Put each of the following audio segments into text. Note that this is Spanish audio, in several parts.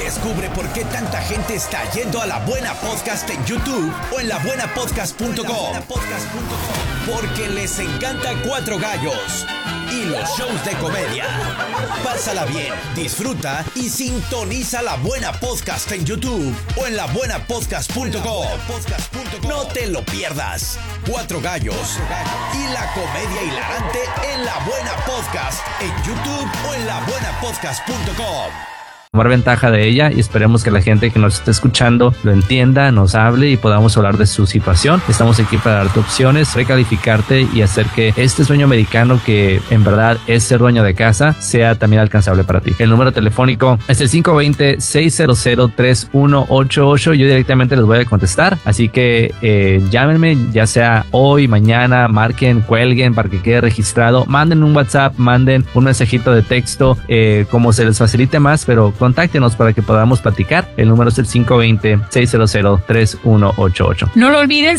Descubre por qué tanta gente está yendo a La Buena Podcast en YouTube o en labuenapodcast.com. Porque les encanta Cuatro Gallos y los shows de comedia. Pásala bien, disfruta y sintoniza La Buena Podcast en YouTube o en labuenapodcast.com. No te lo pierdas. Cuatro Gallos y la comedia hilarante en La Buena Podcast en YouTube o en labuenapodcast.com. Tomar ventaja de ella y esperemos que la gente que nos esté escuchando lo entienda, nos hable y podamos hablar de su situación. Estamos aquí para darte opciones, recalificarte y hacer que este sueño americano, que en verdad es ser dueño de casa, sea también alcanzable para ti. El número telefónico es el 520-600-3188. Yo directamente les voy a contestar, así que llámenme, ya sea hoy, mañana, marquen, cuelguen para que quede registrado, manden un WhatsApp, manden un mensajito de texto, como se les facilite más, pero contáctenos para que podamos platicar. El número es el 520-600-3188. No lo olviden,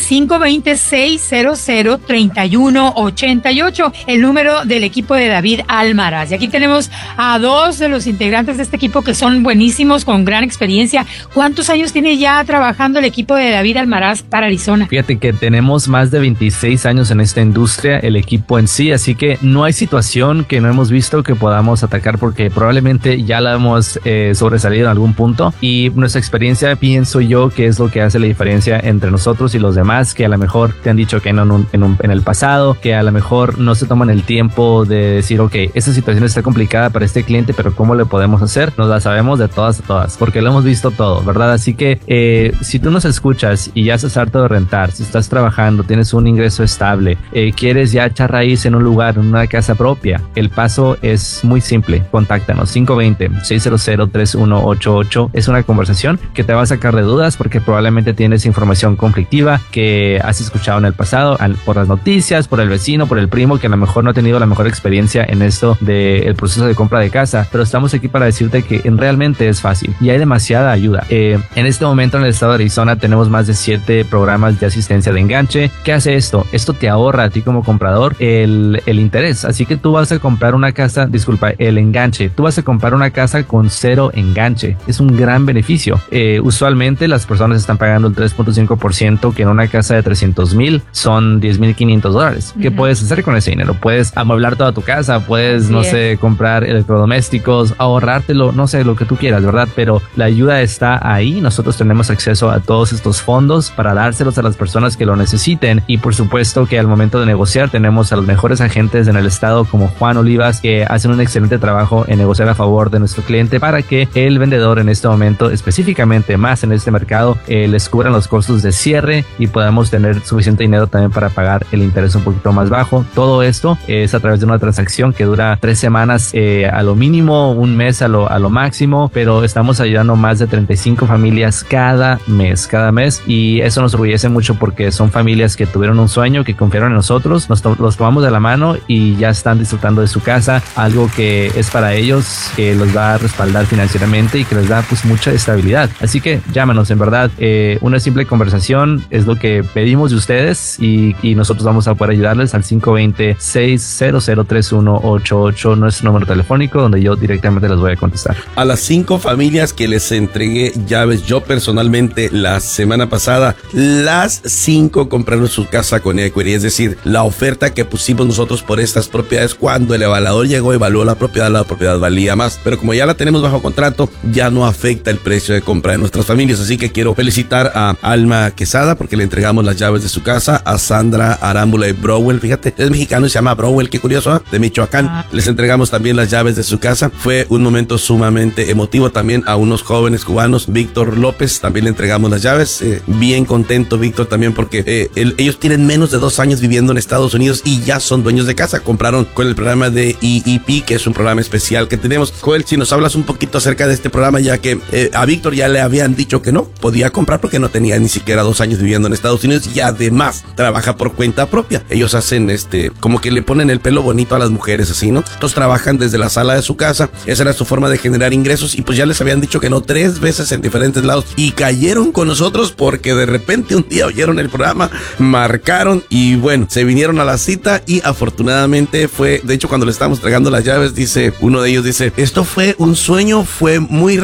520-600-3188, el número del equipo de David Almaraz. Y aquí tenemos a dos de los integrantes de este equipo que son buenísimos, con gran experiencia. ¿Cuántos años tiene ya trabajando el equipo de David Almaraz para Arizona? Fíjate que tenemos más de 26 años en esta industria, el equipo en sí, así que no hay situación que no hemos visto que podamos atacar, porque probablemente ya la hemos sobresalido en algún punto, y nuestra experiencia, pienso yo, que es lo que hace la diferencia entre nosotros y los demás, que a lo mejor te han dicho que no en el pasado, que a lo mejor no se toman el tiempo de decir, ok, esta situación está complicada para este cliente, pero ¿cómo le podemos hacer? Nos la sabemos de todas, porque lo hemos visto todo, ¿verdad? Así que si tú nos escuchas y ya estás harto de rentar, si estás trabajando, tienes un ingreso estable, quieres ya echar raíz en un lugar, en una casa propia, el paso es muy simple. Contáctanos, 520-600-3188. Es una conversación que te va a sacar de dudas, porque probablemente tienes información conflictiva que has escuchado en el pasado, por las noticias, por el vecino, por el primo, que a lo mejor no ha tenido la mejor experiencia en esto del proceso de compra de casa. Pero estamos aquí para decirte que realmente es fácil y hay demasiada ayuda. En este momento en el estado de Arizona tenemos más de 7 programas de asistencia de enganche. ¿Qué hace esto? Esto te ahorra a ti como comprador el interés. Así que tú vas a comprar una casa, el enganche. Tú vas a comprar una casa con cero enganche. Es un gran beneficio. Usualmente las personas están pagando el 3.5%, que en una casa de 300,000 son $10,500. ¿Qué puedes hacer con ese dinero? Puedes amueblar toda tu casa, puedes, comprar electrodomésticos, ahorrártelo, no sé, lo que tú quieras, ¿verdad? Pero la ayuda está ahí. Nosotros tenemos acceso a todos estos fondos para dárselos a las personas que lo necesiten, y por supuesto que al momento de negociar tenemos a los mejores agentes en el estado, como Juan Olivas, que hacen un excelente trabajo en negociar a favor de nuestro cliente para que el vendedor en este momento, específicamente más en este mercado, les cubran los costos de cierre y podamos tener suficiente dinero también para pagar el interés un poquito más bajo. Todo esto es a través de una transacción que dura 3 semanas a lo mínimo, un mes a lo máximo, pero estamos ayudando más de 35 familias cada mes, y eso nos orgullece mucho, porque son familias que tuvieron un sueño, que confiaron en nosotros, los tomamos de la mano y ya están disfrutando de su casa, algo que es para ellos, que los va a respaldar financieramente y que les da pues mucha estabilidad. Así que llámanos, en verdad, una simple conversación es lo que pedimos de ustedes, y nosotros vamos a poder ayudarles al 520-600-3188, nuestro número telefónico, donde yo directamente les voy a contestar. A las 5 familias que les entregué llaves yo personalmente la semana pasada, las 5 compraron su casa con equity, es decir, la oferta que pusimos nosotros por estas propiedades, cuando el evaluador llegó, evaluó la propiedad valía más, pero como ya la tenemos bajo contrato, ya no afecta el precio de compra de nuestras familias. Así que quiero felicitar a Alma Quesada, porque le entregamos las llaves de su casa, a Sandra Arámbula y Browell, fíjate, es mexicano y se llama Browell, qué curioso, de Michoacán. Les entregamos también las llaves de su casa. Fue un momento sumamente emotivo. También a unos jóvenes cubanos, Víctor López, también le entregamos las llaves. Bien contento Víctor también, porque ellos tienen menos de 2 años viviendo en Estados Unidos y ya son dueños de casa. Compraron con el programa de EEP, que es un programa especial que tenemos. Joel, si nos hablas un poquito acerca de este programa, ya que a Víctor ya le habían dicho que no podía comprar porque no tenía ni siquiera 2 años viviendo en Estados Unidos, y además trabaja por cuenta propia. Ellos hacen como que le ponen el pelo bonito a las mujeres, así, ¿no? Entonces trabajan desde la sala de su casa. Esa era su forma de generar ingresos, y pues ya les habían dicho que no 3 veces en diferentes lados, y cayeron con nosotros porque de repente un día oyeron el programa, marcaron y bueno, se vinieron a la cita, y afortunadamente fue, de hecho, cuando le estábamos entregando las llaves, dice uno de ellos, dice, esto fue un sueño, fue muy